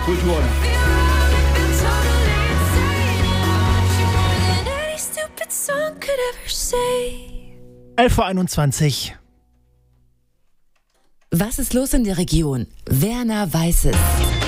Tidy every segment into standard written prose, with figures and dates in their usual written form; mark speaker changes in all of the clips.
Speaker 1: Kultur.
Speaker 2: 11:21 Uhr.
Speaker 3: Was ist los in der Region? Werner weiß es.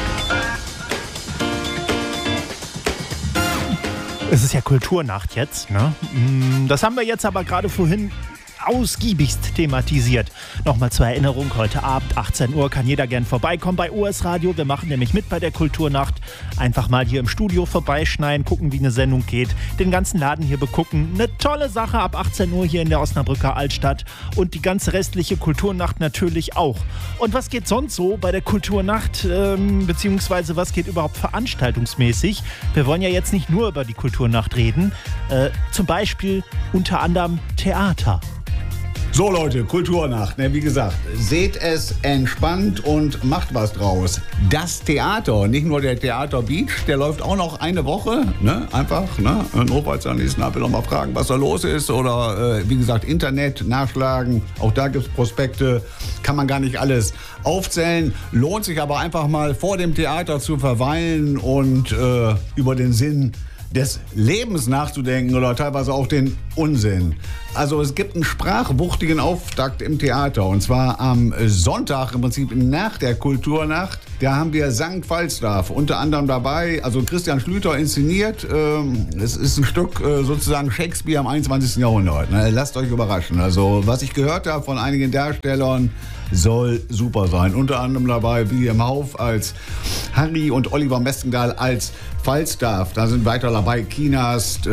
Speaker 2: Es ist ja Kulturnacht jetzt, ne? Das haben wir jetzt aber gerade vorhin ausgiebigst thematisiert. Nochmal zur Erinnerung, heute Abend, 18 Uhr, kann jeder gern vorbeikommen bei US Radio. Wir machen nämlich mit bei der Kulturnacht. Einfach mal hier im Studio vorbeischneiden, gucken, wie eine Sendung geht, den ganzen Laden hier begucken. Eine tolle Sache ab 18 Uhr hier in der Osnabrücker Altstadt und die ganze restliche Kulturnacht natürlich auch. Und was geht sonst so bei der Kulturnacht, beziehungsweise was geht überhaupt veranstaltungsmäßig? Wir wollen ja jetzt nicht nur über die Kulturnacht reden, zum Beispiel unter anderem Theater.
Speaker 1: So Leute, Kulturnacht, ne, wie gesagt, seht es entspannt und macht was draus. Das Theater, nicht nur der Theater Beach, der läuft auch noch eine Woche, ne, einfach, ne, notfalls am nächsten Abend noch mal fragen, was da los ist oder, wie gesagt, Internet nachschlagen, auch da gibt's Prospekte, kann man gar nicht alles aufzählen, lohnt sich aber einfach mal vor dem Theater zu verweilen und über den Sinn des Lebens nachzudenken oder teilweise auch den Unsinn. Also es gibt einen sprachwuchtigen Auftakt im Theater und zwar am Sonntag, im Prinzip nach der Kulturnacht. Da haben wir St. Falstaff unter anderem dabei, also Christian Schlüter inszeniert. Es ist ein Stück sozusagen Shakespeare im 21. Jahrhundert. Ne? Lasst euch überraschen. Also was ich gehört habe von einigen Darstellern, soll super sein. Unter anderem dabei William Hauff als Harry und Oliver Messendahl als Falstaff. Da sind weiter dabei Kienast,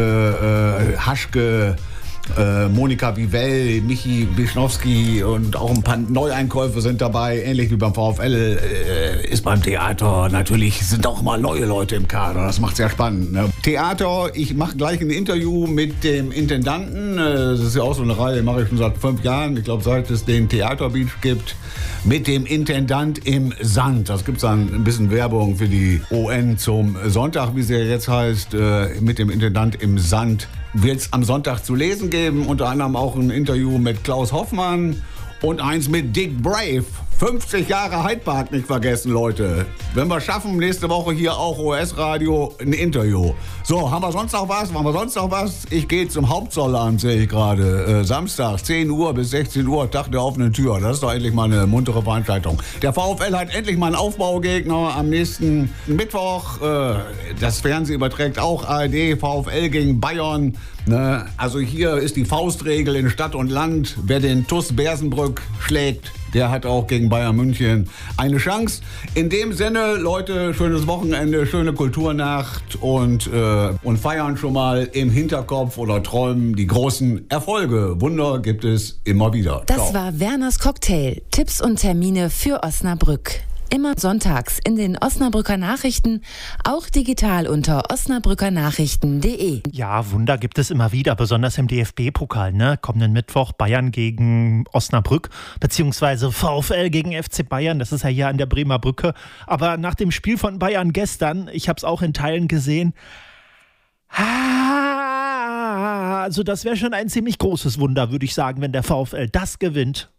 Speaker 1: Haschke, Monika Vivell, Michi Wischnowski und auch ein paar Neueinkäufe sind dabei, ähnlich wie beim VfL. Ist beim Theater natürlich, sind auch mal neue Leute im Kader, das macht es ja spannend. Ne? Theater, ich mache gleich ein Interview mit dem Intendanten, das ist ja auch so eine Reihe, mache ich schon seit 5 Jahren, ich glaube seit es den Theater Beach gibt, mit dem Intendant im Sand. Das gibt es dann ein bisschen Werbung für die ON zum Sonntag, wie sie ja jetzt heißt, mit dem Intendant im Sand. Wird es am Sonntag zu lesen geben, unter anderem auch ein Interview mit Klaus Hoffmann und eins mit Dick Brave. 50 Jahre Hyde Park nicht vergessen, Leute. Wenn wir schaffen, nächste Woche hier auch OS-Radio ein Interview. So, haben wir sonst noch was? Machen wir sonst noch was? Ich gehe zum Hauptzollamt, sehe ich gerade. Samstag, 10 Uhr bis 16 Uhr, Tag der offenen Tür. Das ist doch endlich mal eine muntere Veranstaltung. Der VfL hat endlich mal einen Aufbaugegner am nächsten Mittwoch. Das Fernsehen überträgt auch ARD, VfL gegen Bayern. Ne? Also hier ist die Faustregel in Stadt und Land. Wer den TuS Bersenbrück schlägt, der hat auch gegen Bayern München eine Chance. In dem Sinne, Leute, schönes Wochenende, schöne Kulturnacht und feiern schon mal im Hinterkopf oder träumen die großen Erfolge. Wunder gibt es immer wieder.
Speaker 3: Das war Werners Cocktail. Tipps und Termine für Osnabrück. Immer sonntags in den Osnabrücker Nachrichten, auch digital unter osnabrückernachrichten.de.
Speaker 2: Ja, Wunder gibt es immer wieder, besonders im DFB-Pokal, ne? Kommenden Mittwoch Bayern gegen Osnabrück, beziehungsweise VfL gegen FC Bayern, das ist ja hier an der Bremer Brücke. Aber nach dem Spiel von Bayern gestern, ich habe es auch in Teilen gesehen, also das wäre schon ein ziemlich großes Wunder, würde ich sagen, wenn der VfL das gewinnt.